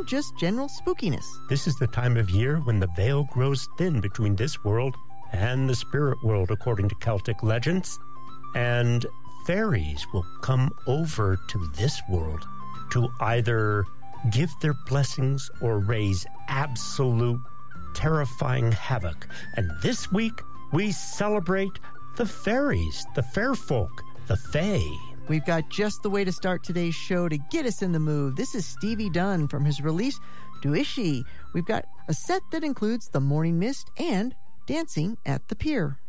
and just general spookiness. This is the time of year when the veil grows thin between this world and the spirit world, according to Celtic legends. And fairies will come over to this world to either give their blessings or raise absolute terrifying havoc. And this week, we celebrate the fairies, the fair folk, the fae. We've got just the way to start today's show to get us in the mood. This is Stevie Dunn from his release, Duishi. We've got a set that includes The Morning Mist and Dancing at the Pier.